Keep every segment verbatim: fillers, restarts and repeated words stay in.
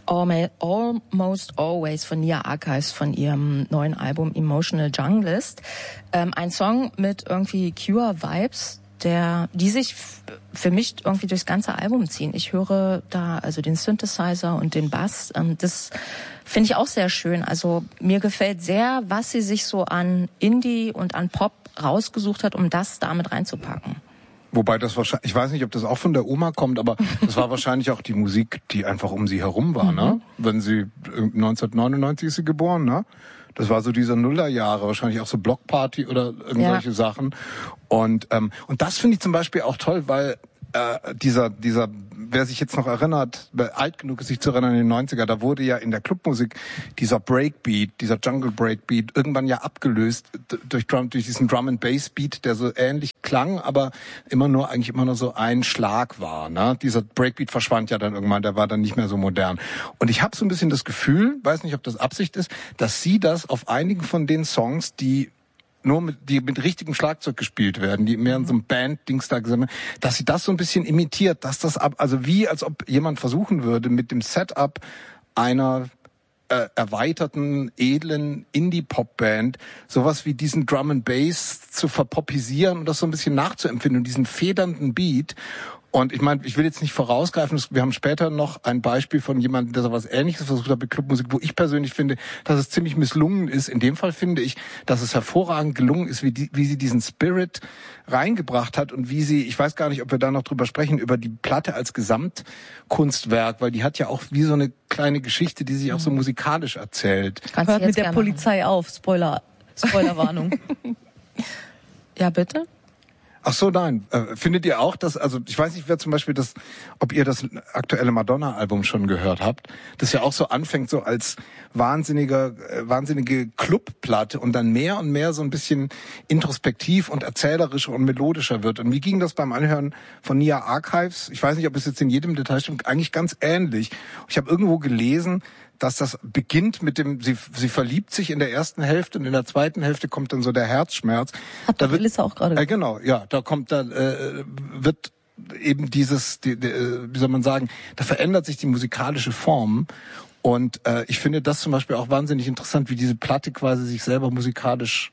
Almost Always von Nia Archives von ihrem neuen Album Emotional Junglist. Ähm, ein Song mit irgendwie Cure-Vibes, der, die sich f- für mich irgendwie durchs ganze Album ziehen. Ich höre da also den Synthesizer und den Bass. Ähm, das finde ich auch sehr schön. Also mir gefällt sehr, was sie sich so an Indie und an Pop rausgesucht hat, um das damit reinzupacken. Wobei das wahrscheinlich, ich weiß nicht, ob das auch von der Oma kommt, aber das war wahrscheinlich auch die Musik, die einfach um sie herum war, mhm. ne? Wenn sie, neunzehnhundertneunundneunzig ist sie geboren, ne? Das war so diese Nullerjahre, wahrscheinlich auch so Blockparty oder irgendwelche ja. Sachen. Und, ähm, und das finde ich zum Beispiel auch toll, weil, äh, dieser, dieser, wer sich jetzt noch erinnert, wer alt genug ist, sich zu erinnern, in den neunziger, da wurde ja in der Clubmusik dieser Breakbeat, dieser Jungle Breakbeat irgendwann ja abgelöst durch Drum, durch diesen Drum and Bass Beat, der so ähnlich klang, aber immer nur, eigentlich immer nur so ein Schlag war, ne? Dieser Breakbeat verschwand ja dann irgendwann, der war dann nicht mehr so modern. Und ich habe so ein bisschen das Gefühl, weiß nicht, ob das Absicht ist, dass sie das auf einigen von den Songs, die nur mit, die mit richtigem Schlagzeug gespielt werden, die mehr in so einem Band-Dings da gesammelt, dass sie das so ein bisschen imitiert, dass das ab, also wie, als ob jemand versuchen würde, mit dem Setup einer äh, erweiterten, edlen Indie-Pop-Band sowas wie diesen Drum and Bass zu verpopisieren und das so ein bisschen nachzuempfinden und diesen federnden Beat. Und ich meine, ich will jetzt nicht vorausgreifen, wir haben später noch ein Beispiel von jemandem, der so was Ähnliches versucht hat mit Clubmusik, wo ich persönlich finde, dass es ziemlich misslungen ist. In dem Fall finde ich, dass es hervorragend gelungen ist, wie, die, wie sie diesen Spirit reingebracht hat und wie sie, ich weiß gar nicht, ob wir da noch drüber sprechen, über die Platte als Gesamtkunstwerk, weil die hat ja auch wie so eine kleine Geschichte, die sich auch so musikalisch erzählt. Hört mit der Polizei machen. auf, Spoiler, Spoilerwarnung. Ja, bitte? Ach so, nein. Äh, findet ihr auch, dass, also ich weiß nicht, wer zum Beispiel das, ob ihr das aktuelle Madonna-Album schon gehört habt, das ja auch so anfängt so als wahnsinniger, äh, wahnsinnige Clubplatte und dann mehr und mehr so ein bisschen introspektiv und erzählerischer und melodischer wird. Und wie ging das beim Anhören von Nia Archives? Ich weiß nicht, ob es jetzt in jedem Detail stimmt, eigentlich ganz ähnlich. Ich habe irgendwo gelesen, dass das beginnt mit dem, sie, sie verliebt sich in der ersten Hälfte und in der zweiten Hälfte kommt dann so der Herzschmerz. Hat da wird, Melissa auch gerade. Äh, genau, ja, da kommt dann, äh, wird eben dieses, die, die, wie soll man sagen, da verändert sich die musikalische Form. Und äh, ich finde das zum Beispiel auch wahnsinnig interessant, wie diese Platte quasi sich selber musikalisch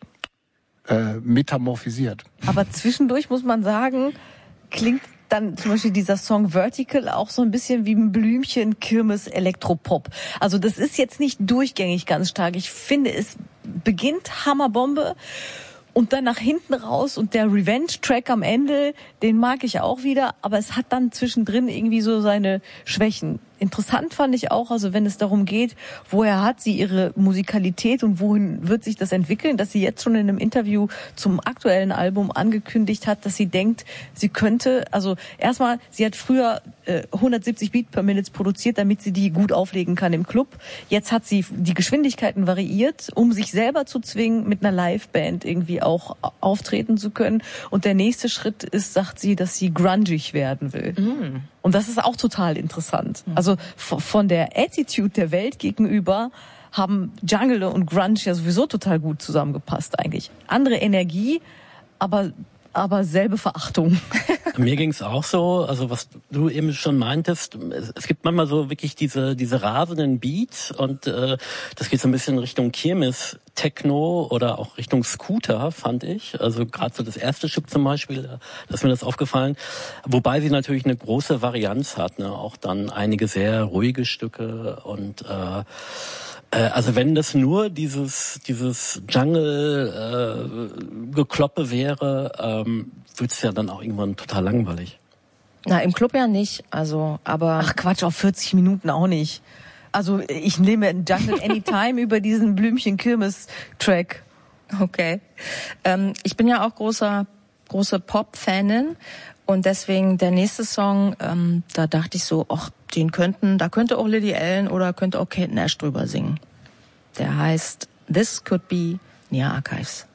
äh, metamorphisiert. Aber zwischendurch muss man sagen, klingt dann zum Beispiel dieser Song Vertical auch so ein bisschen wie ein Blümchen Kirmes Elektropop. Also das ist jetzt nicht durchgängig ganz stark. Ich finde, es beginnt Hammerbombe und dann nach hinten raus und der Revenge-Track am Ende, den mag ich auch wieder, aber es hat dann zwischendrin irgendwie so seine Schwächen. Interessant fand ich auch, also wenn es darum geht, woher hat sie ihre Musikalität und wohin wird sich das entwickeln, dass sie jetzt schon in einem Interview zum aktuellen Album angekündigt hat, dass sie denkt, sie könnte, also erstmal, sie hat früher äh, hundertsiebzig Beat per Minute produziert, damit sie die gut auflegen kann im Club. Jetzt hat sie die Geschwindigkeiten variiert, um sich selber zu zwingen, mit einer Liveband irgendwie auch auftreten zu können. Und der nächste Schritt ist, sagt sie, dass sie grungig werden will. Mhm. Und das ist auch total interessant. Also von der Attitude der Welt gegenüber haben Jungle und Grunge ja sowieso total gut zusammengepasst eigentlich. Andere Energie, aber aber selbe Verachtung. Mir ging's auch so, also was du eben schon meintest, es gibt manchmal so wirklich diese diese rasenden Beats und äh, das geht so ein bisschen Richtung Kirmes Techno oder auch Richtung Scooter, fand ich. Also gerade so das erste Stück zum Beispiel, da ist mir das aufgefallen. Wobei sie natürlich eine große Varianz hat, ne? Auch dann einige sehr ruhige Stücke und äh, also wenn das nur dieses dieses Jungle-Gekloppe äh, wäre, ähm, würde es ja dann auch irgendwann total langweilig. Na, im Club ja nicht. Also, aber ach Quatsch, auf vierzig Minuten auch nicht. Also ich nehme Jungle Anytime über diesen Blümchen-Kirmes-Track. Okay. Ähm, ich bin ja auch großer große Pop-Fanin und deswegen der nächste Song, ähm, da dachte ich so, ach, den könnten, da könnte auch Lily Allen oder könnte auch Kate Nash drüber singen. Der heißt This Could Be Nia Archives.